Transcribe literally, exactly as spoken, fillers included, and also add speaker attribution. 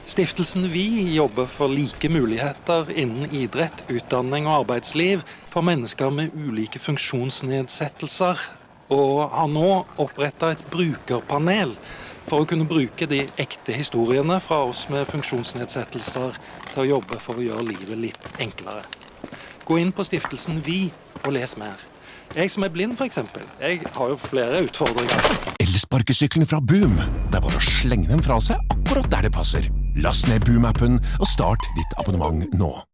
Speaker 1: Stiftelsen Vi jobber for like muligheter innen idrett, utdanning og arbeidsliv for mennesker med ulike funksjonsnedsettelser, og har nå opprettet et brukerpanel for å kunne bruke de ekte historiene fra oss med funksjonsnedsettelser til å jobbe for å gjøre livet litt enklere. Gå inn på Stiftelsen Vi og les mer. Jeg som er blind for eksempel, jeg har jo flere utfordringer.
Speaker 2: Elsparkesyklene fra Boom. Det er bare å slenge dem fra seg akkurat der det passer. Last ned Boom-appen og start ditt abonnement nå.